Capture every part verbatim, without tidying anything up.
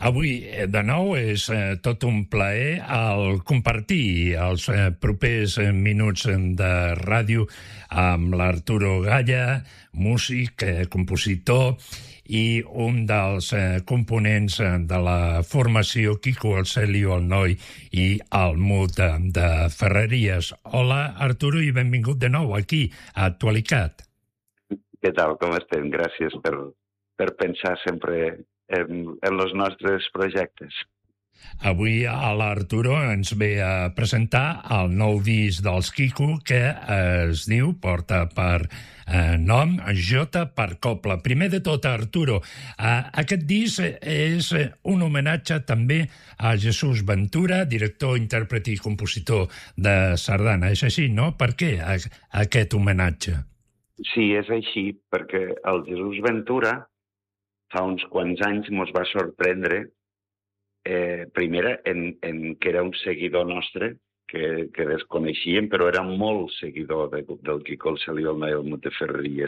Avui, eh, de nou, és eh, tot un plaer el compartir els eh, propers eh, minuts de ràdio amb l'Arturo Galla, músic, eh, compositor i un dels eh, components eh, de la formació Quico, el Celio, el Noi i el Mut de, de Ferreries. Hola, Arturo, i benvingut de nou aquí, a Actualicat. Què tal, com estem? Gràcies per, per pensar sempre en, en els nostres projectes. Avui a l'Arturo ens ve a presentar el nou disc dels Quico que eh, es diu, porta per eh, nom Jota per Cobla. Primer de tot, Arturo, eh, aquest disc és un homenatge també a Jesús Ventura, director, intèrpret i compositor de sardana. És així, no? Per què a, a aquest homenatge? Sí, és així, perquè el Jesús Ventura fa uns quants anys mos va sorprendre, eh, primera, en, en que era un seguidor nostre, que, que desconeixíem, però era molt seguidor de, del Quico, el Celio, el Noi, el Mut de Ferreries.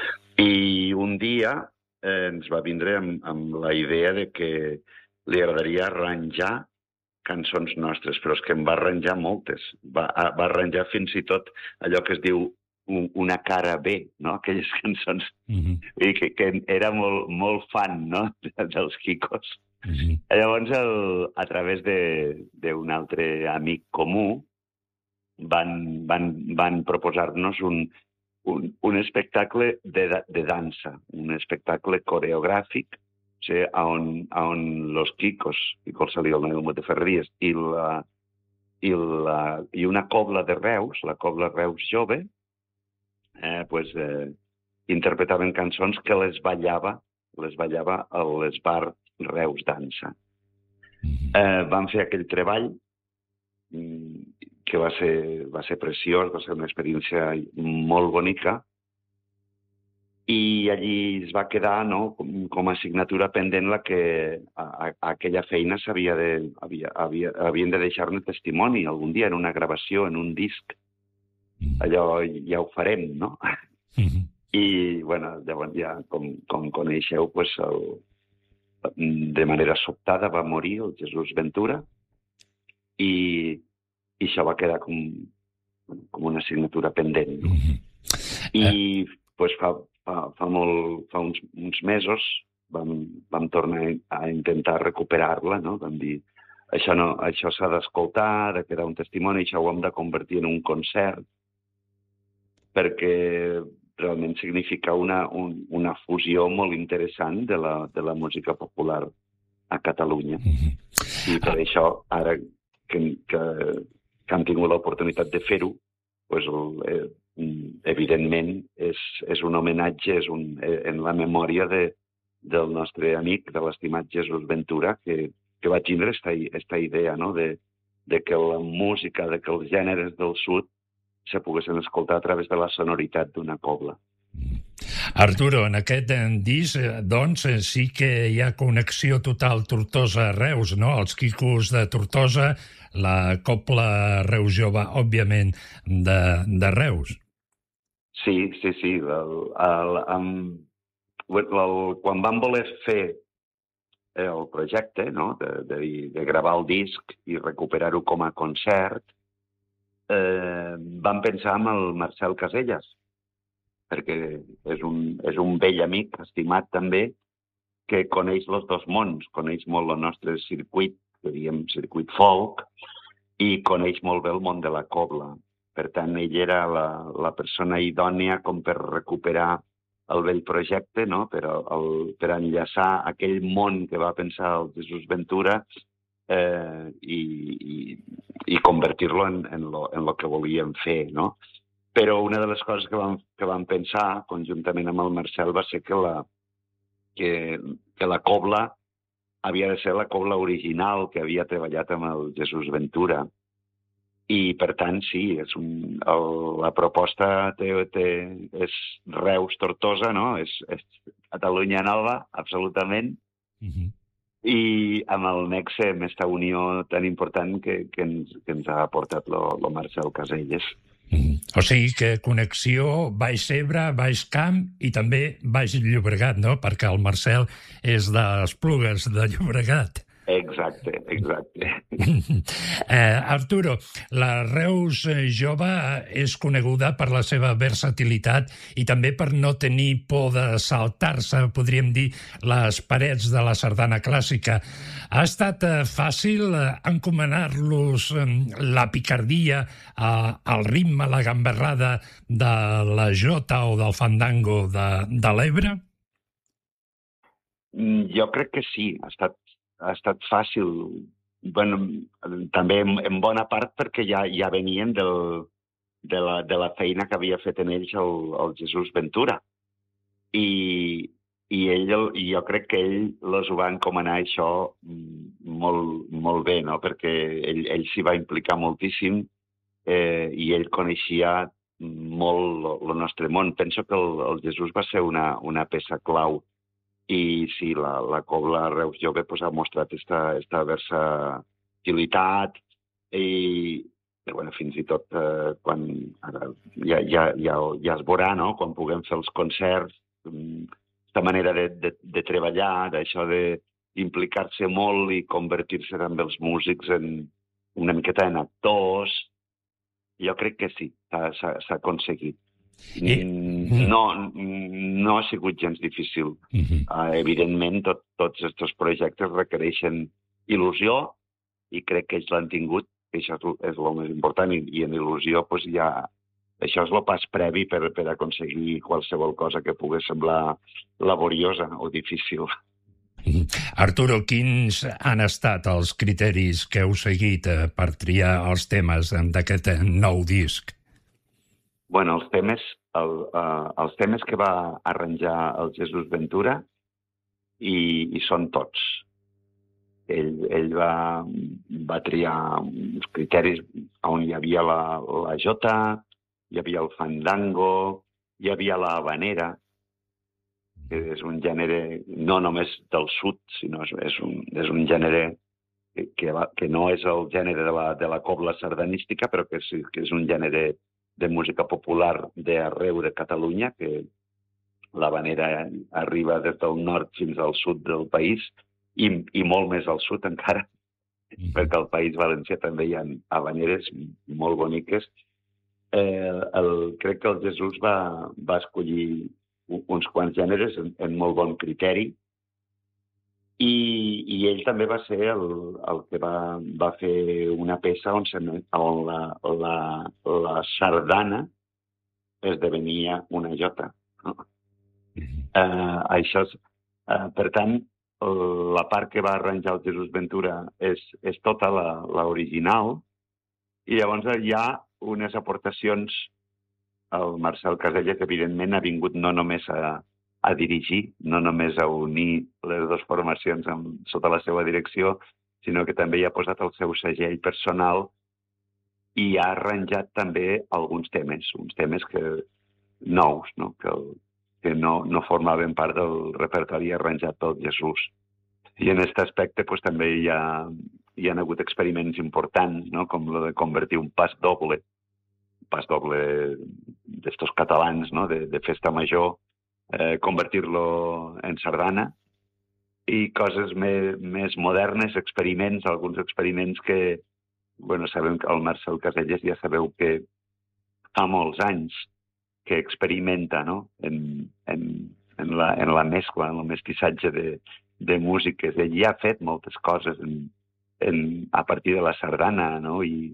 I un dia eh, ens va vindre amb, amb la idea de que li agradaria arranjar cançons nostres, però és que en va arranjar moltes. Va, va arranjar fins i tot allò que es diu una cara B, no? Aquelles cançons, mm-hmm. I que, que era molt, molt fan, no? Dels Quicos. Mm-hmm. Llavors, el, a través d'un altre amic comú, van, van, van proposar-nos un, un, un espectacle de, de dansa, un espectacle coreogràfic, o sigui, on, on los Quicos, Quico, el Celio, el Noi, el Mut de Ferreries, i, la, i, la, i una cobla de Reus, la cobla Reus jove, Eh, pues, eh, interpretaven cançons que les ballava, les ballava a l'Esbar Reus Dansa. Eh, van fer aquell treball que va ser, va ser preciós, va ser una experiència molt bonica, i allí es va quedar, no, com, com a assignatura pendent la que a, a, aquella feina s'havia de, havia, havia, havien de deixar-ne testimoni algun dia en una gravació, en un disc. Allò ja ho farem, no? Mm-hmm. I, bueno, llavors ja, com, com coneixeu, pues, el, de manera sobtada va morir el Jesús Ventura i, i això va quedar com, com una assignatura pendent. No? Mm-hmm. I eh... pues, fa, fa, fa, molt, fa uns, uns mesos vam, vam tornar a intentar recuperar-la, no? Vam dir, això, no, això s'ha d'escoltar, ha de quedar un testimoni, això ho hem de convertir en un concert, perquè realment significa una, un, una fusió molt interessant de la, de la música popular a Catalunya. Mm-hmm. I per ah. això, ara que, que, que hem tingut l'oportunitat de fer-ho, pues, eh, evidentment és, és un homenatge, és un, eh, en la memòria de, del nostre amic, de l'estimat Jesús Ventura, que, que va tindre aquesta idea, no? de, de que la música, de que els gèneres del sud se poguessin escoltar a través de la sonoritat d'una cobla. Arturo, en aquest disc, doncs, sí que hi ha connexió total Tortosa-Reus, no? Els Quicos de Tortosa, la cobla Reus jove, òbviament, de, de Reus. Sí, sí, sí. El, el, el, el, quan vam voler fer el projecte, no? de, de, de gravar el disc i recuperar-ho com a concert, Eh, vam pensar en el Marcel Casellas, perquè és un, és un vell amic, estimat també, que coneix els dos mons, coneix molt el nostre circuit, que diem circuit folk, i coneix molt bé el món de la cobla. Per tant, ell era la, la persona idònia com per recuperar el vell projecte, no? per, el, per enllaçar aquell món que va pensar el Jesús Ventura eh, i, i, i convertir-lo en, en, lo, en lo que volíem fer, no? Però una de les coses que vam, que vam pensar, conjuntament amb el Marcel, va ser que la, que, que la cobla havia de ser la cobla original que havia treballat amb el Jesús Ventura. I, per tant, sí, és un, el, la proposta té, té, és Reus-Tortosa, no? És, és Catalunya nova, absolutament. Mm-hmm. I amb el nexe, amb aquesta unió tan important que, que, ens, que ens ha aportat lo, lo Marcel Casellas. Mm. O sigui que connexió Baix Ebre, Baix Camp i també Baix Llobregat, no? Perquè el Marcel és de Esplugues de Llobregat. Exacte, exacte. eh, Arturo, la Reus jove és coneguda per la seva versatilitat i també per no tenir por de saltar-se, podríem dir, les parets de la sardana clàssica. Ha estat eh, fàcil eh, encomanar-los eh, la picardia, eh, el ritme, la gamberrada de la jota o del fandango de, de l'Ebre? Jo crec que sí, ha estat ha estat fàcil, bueno, també en, en bona part perquè ja, ja venien del, de, la, de la feina que havia fet en ells el, el Jesús Ventura. I, i ell, i jo crec que ell les ho va encomanar això molt, molt bé, no? Perquè ell, ell s'hi va implicar moltíssim eh, i ell coneixia molt el nostre món. Penso que el, el Jesús va ser una, una peça clau. I sí, la, la Cobla Reus Jove pues, ha mostrat esta, esta versatilitat i, i bueno, fins i tot eh, quan ara ja, ja, ja, ja es veurà, no? Quan puguem fer els concerts, aquesta manera de, de, de treballar, d'això d'implicar-se molt i convertir-se també els músics en una miqueta en actors, jo crec que sí, s'ha aconseguit. I... No, no ha sigut gens difícil. Uh-huh. Uh, evidentment, tot, tots aquests projectes requereixen il·lusió i crec que ells l'han tingut, que això és el més important, i, i en il·lusió pues, ja, això és el pas previ per, per aconseguir qualsevol cosa que pugui semblar laboriosa o difícil. Uh-huh. Arturo, quins han estat els criteris que heu seguit eh, per triar els temes d'aquest nou disc? Bueno, els temes, el, uh, els temes que va arranjar el Jesús Ventura i, i són tots. Ell, ell va, va triar uns criteris on hi havia la, la jota, hi havia el fandango, hi havia la habanera, que és un gènere no només del sud, sinó és, és, un, és un gènere que, que, va, que no és el gènere de la, de la cobla sardanística, però que és, que és un gènere de música popular d'arreu de Catalunya, que l'habanera arriba des del nord fins al sud del país i, i molt més al sud encara, mm-hmm. perquè al País Valencià també hi ha habaneres molt boniques. Eh, el, crec que el Jesús va, va escollir uns quants gèneres en, en molt bon criteri i, i ell també va ser el, el que va, va fer una peça on, se, on la, la, la sardana esdevenia una jota. No? Mm-hmm. Uh, això és, uh, per tant, la part que va arranjar el Jesús Ventura és, és tota l'original i llavors hi ha unes aportacions. El Marcel Caselles, evidentment, ha vingut no només a a dirigir, no només a unir les dues formacions amb, sota la seva direcció, sinó que també hi ha posat el seu segell personal i ha arranjat també alguns temes, uns temes que, nous, no? que, que no, no formaven part del repertori arranjat pel Jesús. I en aquest aspecte pues, també hi ha, hi ha hagut experiments importants, no? Com el de convertir un pas doble, un pas doble d'estos catalans, no? de, de festa major, Eh, convertir-lo en sardana i coses més, més modernes, experiments, alguns experiments que, bueno, sabem que el Marcel Caselles ja sabeu que fa molts anys que experimenta, no? en, en, en, la, en la mescla, en el mestissatge de, de músiques. Ell ja ha fet moltes coses en, en, a partir de la sardana, no? I,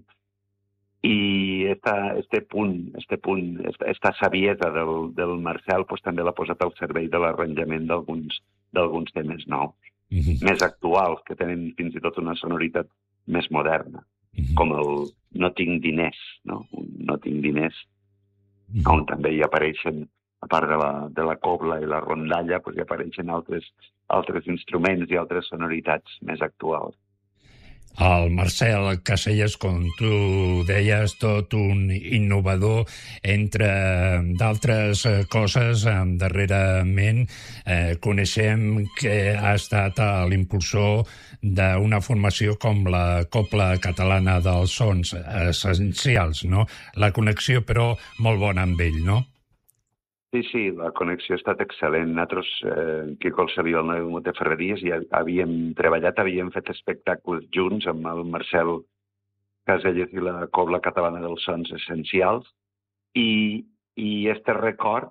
i esta, este punt, este punt, esta, esta saviesa del, del Marcel pues, també l'ha posat al servei de l'arranjament d'alguns d'alguns temes nous, mm-hmm. més actuals, que tenen fins i tot una sonoritat més moderna, mm-hmm. com el No tinc diners, no? No tinc diners, mm-hmm. on també hi apareixen, a part de la, de la cobla i la rondalla, pues, hi apareixen altres, altres instruments i altres sonoritats més actuals. El Marcel Casellas, com tu deies, tot un innovador, entre d'altres coses. Darrerament eh, coneixem que ha estat l'impulsor d'una formació com la Cobla Catalana dels Sons Essencials, no? La connexió, però, molt bona amb ell, no? Sí, sí, la connexió ha estat excel·lent. Nosaltres, eh, Quico el Sabia, el Noi de Ferreries, ja havíem treballat, havíem fet espectacles junts amb el Marcel Casellas i la Cobla Catalana dels Sons Essencials, i, i este record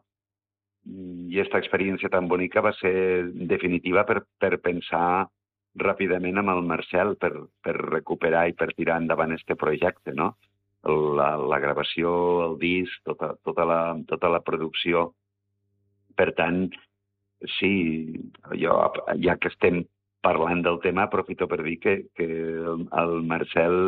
i esta experiència tan bonica va ser definitiva per, per pensar ràpidament amb el Marcel, per, per recuperar i per tirar endavant este projecte, no? La, la gravació, el disc, tota, tota, la, tota la producció. Per tant, sí, jo, ja que estem parlant del tema, aprofito per dir que, que el, el Marcel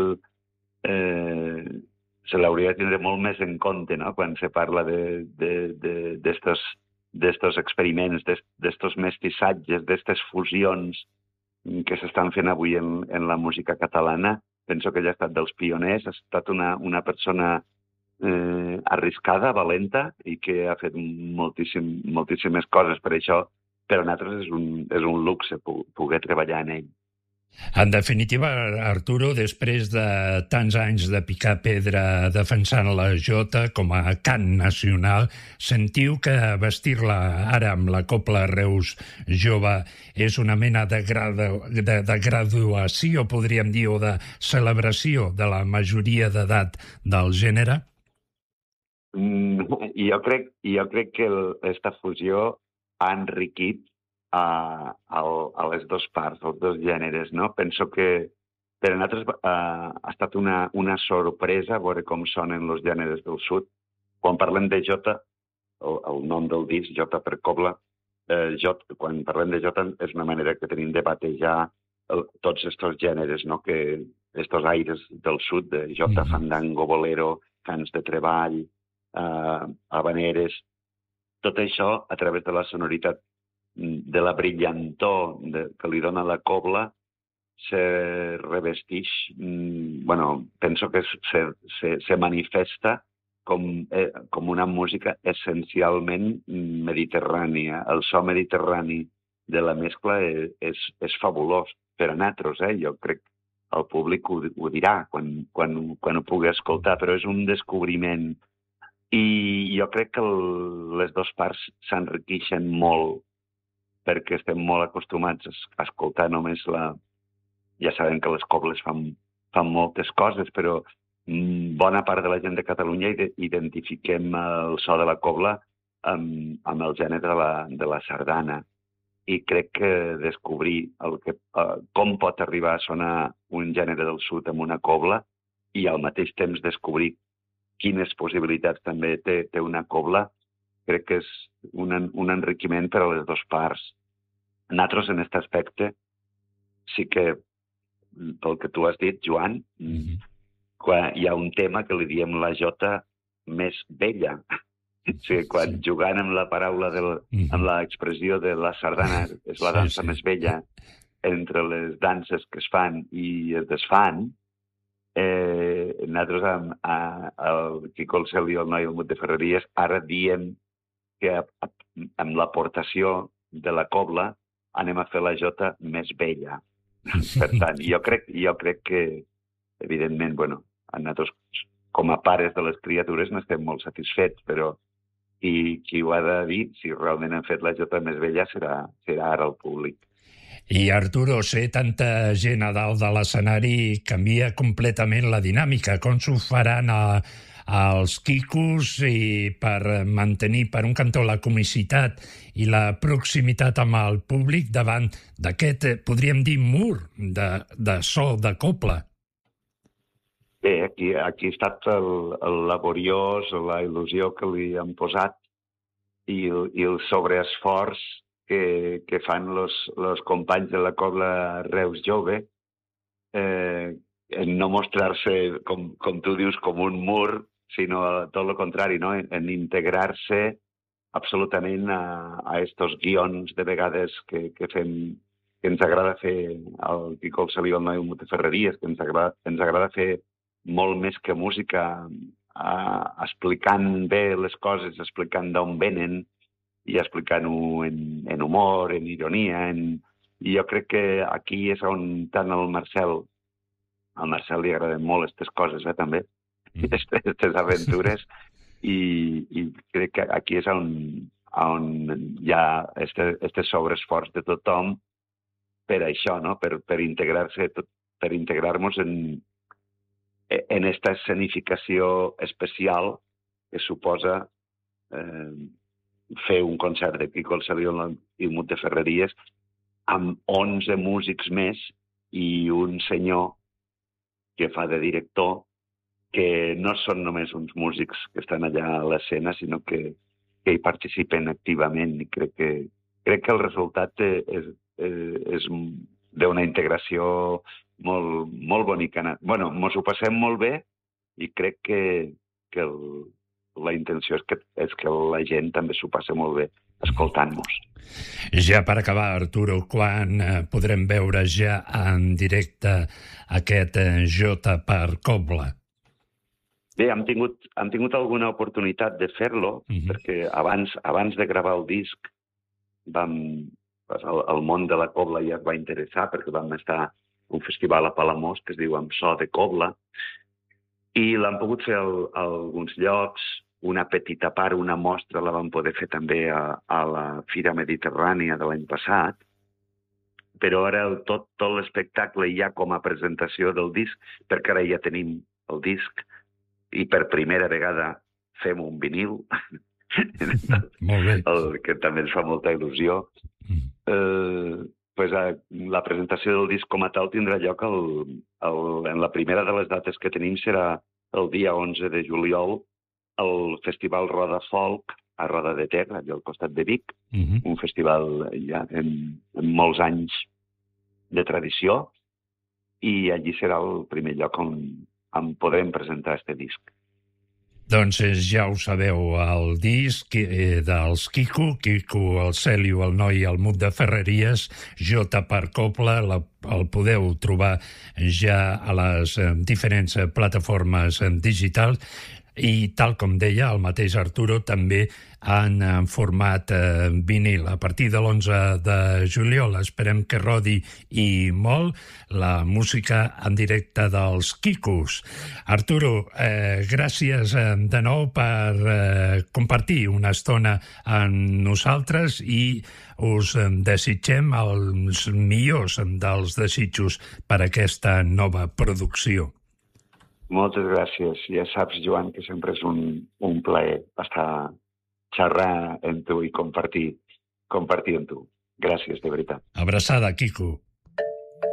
eh, se l'hauria de tindre molt més en compte, no?, quan se parla d'estos d'estos experiments, d'estos mestissatges, d'estes fusions que s'estan fent avui en, en la música catalana. Penso que ell ha estat dels pioners, ha estat una, una persona eh, arriscada, valenta, i que ha fet moltíssim, moltíssimes coses. Per això, per a nosaltres és un, és un luxe poder treballar en ell. En definitiva, Arturo, després de tants anys de picar pedra defensant la jota com a cant nacional, sentiu que vestir-la ara amb la Cobla Reus Jove és una mena de, gradu de, de graduació, podríem dir, o de celebració de la majoria d'edat del gènere? Mm, jo, crec, jo crec que aquesta fusió ha enriquit A, a, a les dues parts, als dos gèneres, no? Penso que per a nosaltres eh, ha estat una, una sorpresa veure com sonen els gèneres del sud. Quan parlem de jota, el, el nom del disc, Jota per Cobla, eh, jot, quan parlem de jota és una manera que tenim de batejar el, tots aquests gèneres, no? Que estos aires del sud, de jota, mm-hmm. fandango, bolero, cants de treball, eh, habaneres, tot això a través de la sonoritat de la brillantor de, que li dona la cobla, se revestix, mm, bueno, penso que se, se, se manifesta com, eh, com una música essencialment mediterrània. El so mediterrani de la mescla és, és, és fabulós per a nosaltres, eh? Jo crec que el públic ho, ho dirà quan, quan, quan ho pugui escoltar, però és un descobriment. I jo crec que el, les dues parts s'enriqueixen molt, perquè estem molt acostumats a escoltar només la... Ja sabem que les cobles fan, fan moltes coses, però bona part de la gent de Catalunya identifiquem el so de la cobla amb, amb el gènere de la, de la sardana. I crec que descobrir el que, uh, com pot arribar a sonar un gènere del sud amb una cobla i al mateix temps descobrir quines possibilitats també té, té una cobla, crec que és un, un enriquiment per a les dues parts. Nosaltres, en aquest aspecte, sí que, pel que tu has dit, Joan, mm-hmm. quan hi ha un tema que li diem la jota més vella. O sigui, quan sí. Jugant amb la paraula, del, mm-hmm. amb l'expressió de la sardana, és la dansa sí, sí. més vella, entre les danses que es fan i es desfan, eh, nosaltres, amb, a, el Quico el Cel i el Noi el Mut de Ferreries, ara diem que amb l'aportació de la cobla anem a fer la jota més vella. Per tant, jo crec, jo crec que, evidentment, bueno, nosaltres, com a pares de les criatures, n'estem molt satisfets, però qui, qui ho ha de dir, si realment han fet la jota més vella, serà, serà ara el públic. I, Arturo, ser tanta gent a dalt de l'escenari canvia completament la dinàmica. Com s'ho faran a... als quicos i per mantenir, per un cantó, la comicitat i la proximitat amb el públic davant d'aquest, podríem dir, mur de, de so, de cobla? Bé, aquí, aquí ha estat el, el laboriós, la il·lusió que li han posat i, i el sobreesforç que, que fan els companys de la Cobla Reus Jove, eh, en no mostrar-se, com, com tu dius, com un mur, sinó tot el contrari, no? en, en integrar-se absolutament a, a estos guions de vegades que, que fem que ens agrada fer el Quico el Salí, el noi Monteferreries, que ens agrada, ens agrada fer molt més que música, eh, explicant bé les coses, explicant d'on venen i explicant-ho en, en humor, en ironia. En... I jo crec que aquí és on tant el Marcel, al Marcel li agraden molt aquestes coses, eh, també, aquestes aventures, i, i crec que aquí és on, on hi ha aquest sobreesforç de tothom per això, no? per, per integrar-se, per integrar-nos en, en esta escenificació especial que suposa eh, fer un concert de Quico el Salí i Monteferreries amb onze músics més i un senyor que fa de director, que no són només uns músics que estan allà a l'escena, sinó que, que hi participen activament, i crec que, crec que el resultat és, és d'una integració molt, molt bonica. Bueno, mos ho passem molt bé i crec que, que el, la intenció és que, és que la gent també s'ho passi molt bé escoltant-nos. Ja per acabar, Arturo, quan eh, podrem veure ja en directe aquest eh, Jota per Cobla? Bé, hem tingut, hem tingut alguna oportunitat de fer-lo, uh-huh. perquè abans, abans de gravar el disc vam, pues, el, el món de la cobla ja es va interessar, perquè vam estar a un festival a Palamós que es diu Amb so de cobla, i l'hem pogut fer a alguns llocs, una petita part, una mostra la vam poder fer també a, a la Fira Mediterrània de l'any passat, però ara el, tot, tot l'espectacle ja com a presentació del disc, perquè ara ja tenim el disc, i per primera vegada fem un vinil, molt bé. El, que també ens fa molta il·lusió. Mm. Eh, pues, la presentació del disc com a tal tindrà lloc el, el, en la primera de les dates que tenim serà el dia onze de juliol al Festival Roda Folk a Roda de Ter, allà al costat de Vic, mm-hmm. un festival ja en, en molts anys de tradició, i allí serà el primer lloc on en podrem presentar este disc. Doncs ja ho sabeu, el disc eh, dels Quico, Quico el Celio, el noi, el Mut de Ferreries, Jota per Cobla, la, el podeu trobar ja a les eh, diferents eh, plataformes eh, digitals, i tal com deia el mateix Arturo, també en, en format eh, vinil. A partir de l'onze de juliol esperem que rodi i molt la música en directe dels Quicos. Arturo, eh, gràcies eh, de nou per eh, compartir una estona amb nosaltres, i us eh, desitgem els millors dels desitjos per aquesta nova producció. Moltes gràcies. Ja saps, Joan, que sempre és un, un plaer estar xerrar amb tu i compartir, compartir amb tu. Gràcies, de veritat. Abraçada, Quico.